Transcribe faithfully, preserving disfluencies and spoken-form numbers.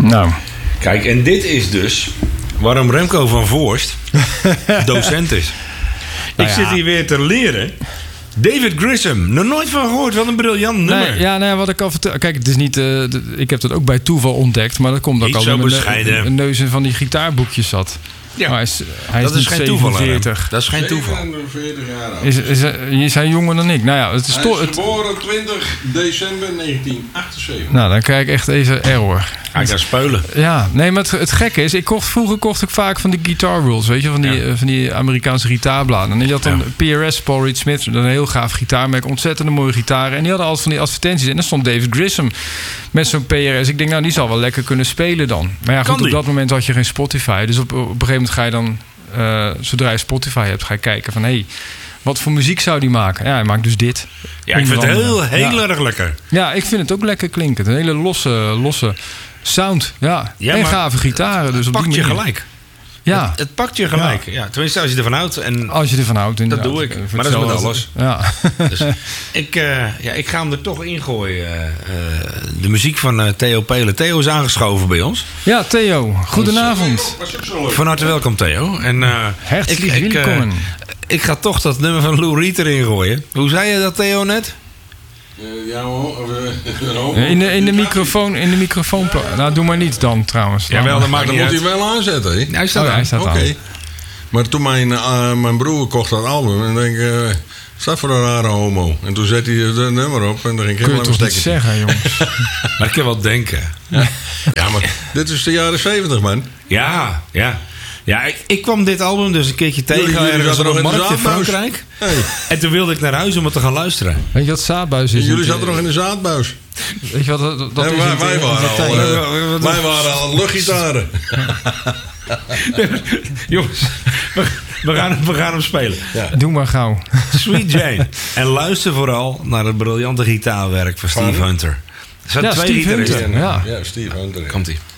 Nou. Kijk, en dit is dus waarom Remco van Voorst docent is. Nou ik ja. zit hier weer te leren. David Grissom, nog nooit van gehoord. Wat een briljant nummer. Nee, ja, nee, wat ik al vertel. Kijk, het is niet. Uh, de, ik heb dat ook bij toeval ontdekt, maar dat komt ook Niet al zo omdat bescheiden. een neus in van die gitaarboekjes zat. Ja, maar hij is, hij dat is, is niet geen toeval. zevenenveertig. Dat is geen toeval. zevenenveertig jaar oud. Is, is, is hij jonger dan ik? Nou ja, het is Hij toch. is Het, geboren twintig december negentien achtenzeventig. nou, dan krijg ik echt even error. Hij kan speulen. Ja, nee, maar het, het gekke is, ik kocht, vroeger kocht ik vaak van die Guitar Rules, weet je, van die, Ja. uh, van die Amerikaanse gitaarbladen. En die had dan Ja. P R S, Paul Reed Smith, een heel gaaf gitaarmerk, ontzettende mooie gitaren. En die hadden altijd van die advertenties. En dan stond David Grissom met zo'n P R S. Ik denk, nou, die zal wel lekker kunnen spelen dan. Maar ja, Kan goed, op die? dat moment had je geen Spotify. Dus op, op een gegeven moment ga je dan, uh, zodra je Spotify hebt, ga je kijken van, hé, hey, wat voor muziek zou die maken? Ja, hij maakt dus dit. Ja, ik vind het heel, heel ja. erg lekker. Ja, ik vind het ook lekker klinken. Een hele losse, losse sound. Ja, Ja, en maar gave gitaren. Dus Het op die pakt je manier. gelijk. Ja, Het, het pakt je gelijk. Ja. Tenminste, als je ervan houdt. En als je ervan houdt. dat doe ik. Maar dat is met alles. Ja. Dus ik, uh, ja, ik ga hem er toch ingooien. Uh, de muziek van uh, Theo Pelen. Theo is aangeschoven bij ons. Ja, Theo. Goedenavond. Van harte welkom, Theo. En, uh, Hartelijk ik, ik, uh, welkom. ik ga toch dat nummer van Lou Reed erin gooien. Hoe zei je dat, Theo, net? Uh, ja, hoor. Uh, In de, in de microfoon. In de microfoon. Nou, doe maar niet dan trouwens. Dan. Jawel, dat maakt dan niet moet uit. hij wel aanzetten, hè? Hij staat Oh, aan. hij staat Oké. aan. Okay. Maar toen mijn, uh, mijn broer kocht dat album, en denk ik, uh, staat voor een rare homo. En toen zette hij het nummer op en dan ging ik Kun je helemaal toch niet stekken. zeggen, jongens. Maar ik kan wel denken. Ja, maar dit is de jaren zeventig, man. Ja, ja. Ja, ik, ik kwam dit album dus een keertje tegen Jullie- jullie ergens op zaten een nog in de markt in zaadbuis. Frankrijk. Hey. En toen wilde ik naar huis om het te gaan luisteren. Weet je wat zaadbuis is? Jullie in- zaten nog in de zaadbuis. Weet je wat dat, dat Ja, is? wij, in- wij, in- waren in- al, in- uh, wij waren al luchtgitaren. Jongens, we, we, gaan, we gaan hem spelen. Ja. Doe maar gauw. Sweet Jane. En luister vooral naar het briljante gitaarwerk van Steve Van? Hunter. Er zijn Ja, twee Steve gitaristen. Hunter. Ja. Ja, Steve Hunter. Komt-ie.